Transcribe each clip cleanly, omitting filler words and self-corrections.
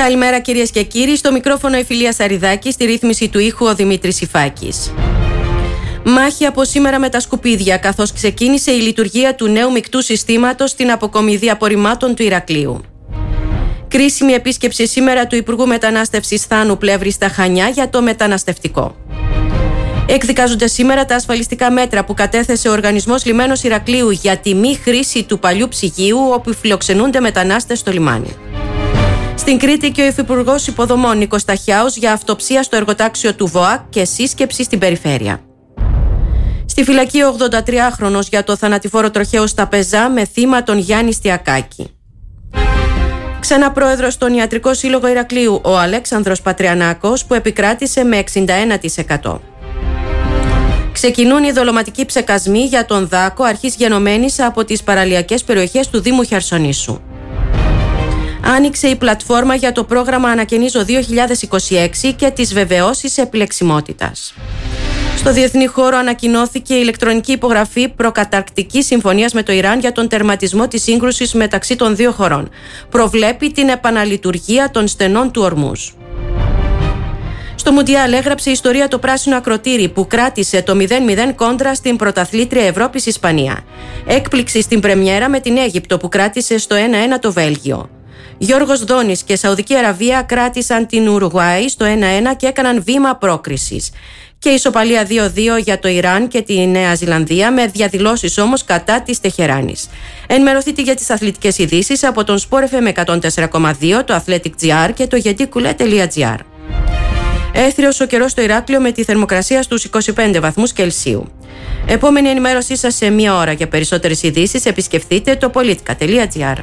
Καλημέρα κυρίες και κύριοι, στο μικρόφωνο η Φιλία Σαριδάκη, στη ρύθμιση του ήχου ο Δημήτρης Ιφάκης. Μάχη από σήμερα με τα σκουπίδια, καθώς ξεκίνησε η λειτουργία του νέου μεικτού συστήματος στην αποκομιδή απορριμμάτων του Ηρακλείου. Κρίσιμη επίσκεψη σήμερα του Υπουργού Μετανάστευσης Θάνου Πλεύρη στα Χανιά για το μεταναστευτικό. Εκδικάζονται σήμερα τα ασφαλιστικά μέτρα που κατέθεσε ο Οργανισμός Λιμένος Ηρακλείου για τη μη χρήση του παλιού ψυγείου όπου φιλοξενούνται μετανάστες στο λιμάνι. Στην Κρήτη και ο Υφυπουργός Υποδομών Νίκος Ταχιάος για αυτοψία στο εργοτάξιο του ΒΟΑΚ και σύσκεψη στην περιφέρεια. Στη φυλακή ο 83χρονος για το θανατηφόρο τροχαίο στα Πεζά με θύμα τον Γιάννη Στιακάκη. Ξανά πρόεδρος στον Ιατρικό Σύλλογο Ηρακλείου ο Αλέξανδρος Πατριανάκος που επικράτησε με 61%. Ξεκινούν οι δολωματικοί ψεκασμοί για τον Δάκο αρχής γενομένης από τις παραλιακές περιοχές του Δήμου Χερσονήσου. Άνοιξε η πλατφόρμα για το πρόγραμμα Ανακαινίζω 2026 και τις βεβαιώσεις επιλεξιμότητας. Στο διεθνή χώρο ανακοινώθηκε η ηλεκτρονική υπογραφή προκαταρκτικής συμφωνίας με το Ιράν για τον τερματισμό της σύγκρουσης μεταξύ των δύο χωρών. Προβλέπει την επαναλειτουργία των στενών του Ορμούζ. Στο Μουντιάλ έγραψε η ιστορία το πράσινο ακροτήρι που κράτησε το 0-0 κόντρα στην πρωταθλήτρια Ευρώπης Ισπανία. Έκπληξη στην πρεμιέρα με την Αίγυπτο που κράτησε στο 1-1 το Βέλγιο. Γιώργος Δόνης και Σαουδική Αραβία κράτησαν την Ουρουγουάη στο 1-1 και έκαναν βήμα πρόκρισης. Και ισοπαλία 2-2 για το Ιράν και τη Νέα Ζηλανδία, με διαδηλώσεις όμως κατά της Τεχεράνης. Ενημερωθείτε για τις αθλητικές ειδήσεις από τον Sport FM 104,2, το Athletic GR και το γεντικουλέ.gr. Έθριος ο καιρός στο Ηράκλειο με τη θερμοκρασία στους 25 βαθμούς Κελσίου. Επόμενη ενημέρωσή σας σε μία ώρα. Για περισσότερες ειδήσεις επισκεφτείτε το politica.gr.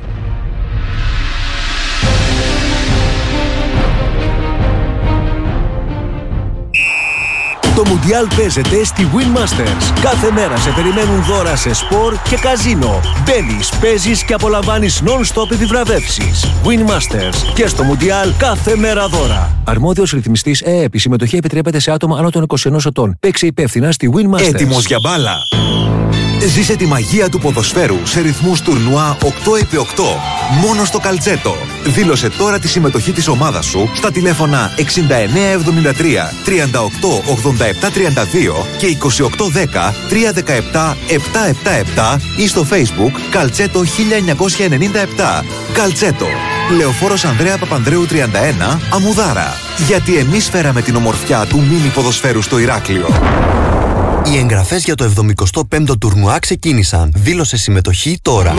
Το Μουντιάλ παίζεται στη Win Masters. Κάθε μέρα σε περιμένουν δώρα σε σπορ και καζίνο. Μπαίνεις, παίζεις και απολαμβάνεις non-stop επιβραβεύσεις. Win Masters. Και στο Μουντιάλ κάθε μέρα δώρα. Αρμόδιος ρυθμιστής ΕΕΠ. Η συμμετοχή επιτρέπεται σε άτομα άνω των 21 ετών. Παίξε υπεύθυνα στη Win Masters. Έτοιμος για μπάλα. Ζήσε τη μαγεία του ποδοσφαίρου σε ρυθμούς τουρνουά 8x8. Μόνο στο Καλτσέτο. Δήλωσε τώρα τη συμμετοχή της ομάδας σου στα τηλέφωνα 6973 38 87 32 και 2810 317 777 ή στο Facebook Καλτσέτο 1997. Καλτσέτο. Λεωφόρος Ανδρέα Παπανδρέου 31, Αμουδάρα. Γιατί εμείς φέραμε την ομορφιά του μίνι ποδοσφαίρου στο Ηράκλειο. Οι εγγραφές για το 75ο τουρνουά ξεκίνησαν. Δήλωσε συμμετοχή τώρα.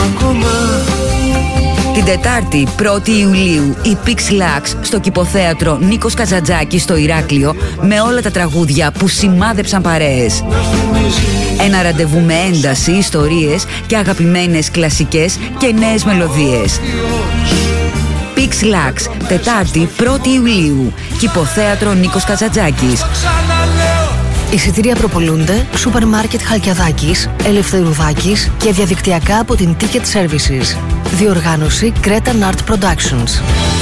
Την Τετάρτη, 1η Ιουλίου, η Pixlax στο Κηποθέατρο Νίκος Καζαντζάκης στο Ηράκλειο με όλα τα τραγούδια που σημάδεψαν παρέες. Ένα ραντεβού με ένταση, ιστορίες και αγαπημένες κλασικές και νέες μελωδίες. Pixlax, Τετάρτη, 1η Ιουλίου, Κηποθέατρο Νίκος Καζαντζάκης. Εισιτήρια προπολούνται σούπερ μάρκετ Χαλκιαδάκης, Ελευθερουδάκης και διαδικτυακά από την Ticket Services. Διοργάνωση Cretan Art Productions.